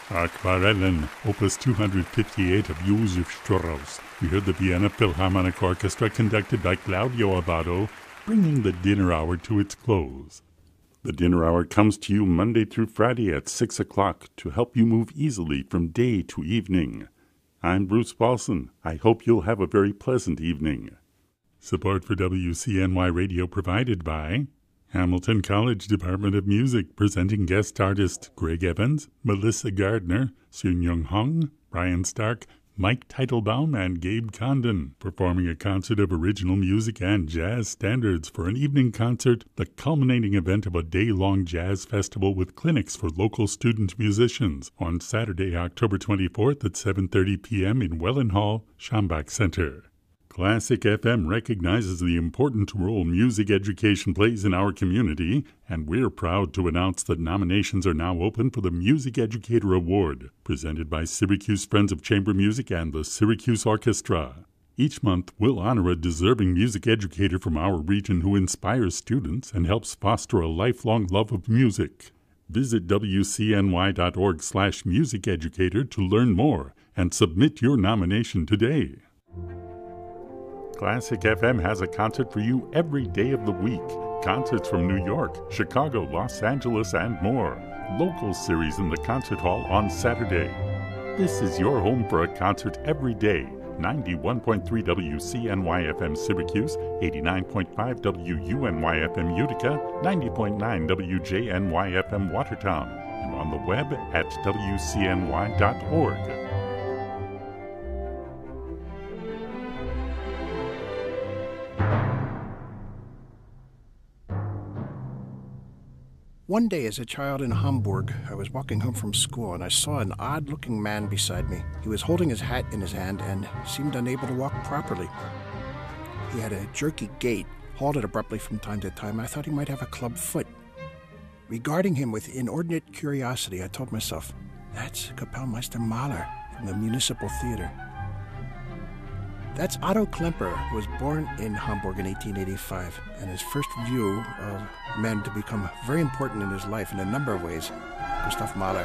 Aquarellen, Opus 258 of Josef Strauss. We heard the Vienna Philharmonic Orchestra conducted by Claudio Abbado, bringing the dinner hour to its close. The dinner hour comes to you Monday through Friday at 6 o'clock to help you move easily from day to evening. I'm Bruce Paulson. I hope you'll have a very pleasant evening. Support for WCNY Radio provided by Hamilton College Department of Music, presenting guest artists Greg Evans, Melissa Gardner, Soon Young Hong, Brian Stark, Mike Teitelbaum, and Gabe Condon, performing a concert of original music and jazz standards for an evening concert, the culminating event of a day-long jazz festival with clinics for local student musicians on Saturday, October 24th at 7:30 p.m. in Welland Hall, Schambach Center. Classic FM recognizes the important role music education plays in our community, and we're proud to announce that nominations are now open for the Music Educator Award, presented by Syracuse Friends of Chamber Music and the Syracuse Orchestra. Each month, we'll honor a deserving music educator from our region who inspires students and helps foster a lifelong love of music. Visit wcny.org/musiceducator to learn more and submit your nomination today. Classic FM has a concert for you every day of the week. Concerts from New York, Chicago, Los Angeles, and more. Local series in the concert hall on Saturday. This is your home for a concert every day. 91.3 WCNY-FM Syracuse, 89.5 WUNY-FM Utica, 90.9 WJNY-FM Watertown, and on the web at WCNY.org. One day as a child in Hamburg, I was walking home from school and I saw an odd-looking man beside me. He was holding his hat in his hand and seemed unable to walk properly. He had a jerky gait, halted abruptly from time to time. I thought he might have a club foot. Regarding him with inordinate curiosity, I told myself, that's Kapellmeister Mahler from the Municipal Theater. That's Otto Klemperer, who was born in Hamburg in 1885, and his first view of men to become very important in his life in a number of ways, Gustav Mahler.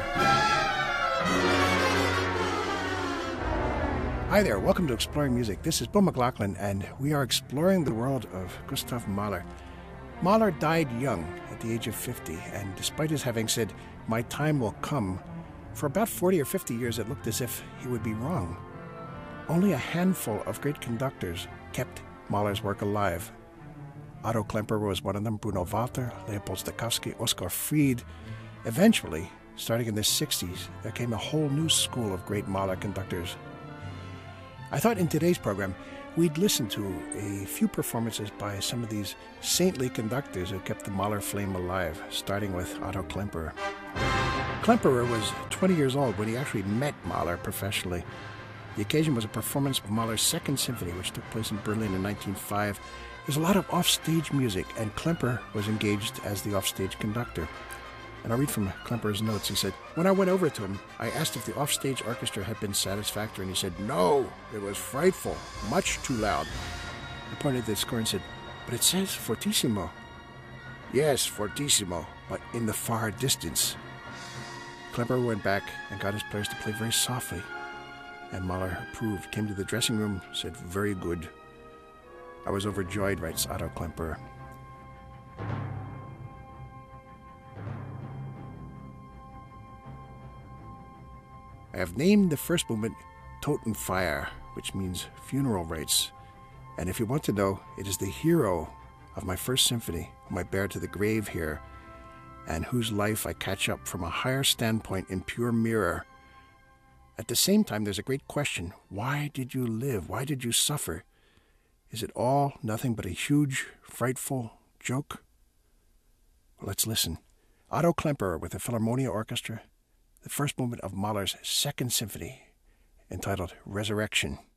Hi there, welcome to Exploring Music. This is Bill McLaughlin, and we are exploring the world of Gustav Mahler. Mahler died young, at the age of 50, and despite his having said, "My time will come," for about 40 or 50 years it looked as if he would be wrong. Only a handful of great conductors kept Mahler's work alive. Otto Klemperer was one of them, Bruno Walter, Leopold Stokowski, Oskar Fried. Eventually, starting in the 60s, there came a whole new school of great Mahler conductors. I thought in today's program, we'd listen to a few performances by some of these saintly conductors who kept the Mahler flame alive, starting with Otto Klemperer. Klemperer was 20 years old when he actually met Mahler professionally. The occasion was a performance of Mahler's Second Symphony, which took place in Berlin in 1905. There's a lot of offstage music, and Klemperer was engaged as the offstage conductor. And I'll read from Klemperer's notes. He said, "When I went over to him, I asked if the offstage orchestra had been satisfactory, and he said, 'No, it was frightful, much too loud.' I pointed at the score and said, 'But it says fortissimo.' 'Yes, fortissimo, but in the far distance.' Klemperer went back and got his players to play very softly. And Mahler approved, came to the dressing room, said, 'Very good.' I was overjoyed," writes Otto Klemperer. I have named the first movement Totenfeier, which means funeral rites. And if you want to know, it is the hero of my first symphony, whom I bear to the grave here, and whose life I catch up from a higher standpoint in pure mirror. At the same time, there's a great question. Why did you live? Why did you suffer? Is it all nothing but a huge, frightful joke? Well, let's listen. Otto Klemperer with the Philharmonia Orchestra, the first movement of Mahler's Second Symphony, entitled Resurrection.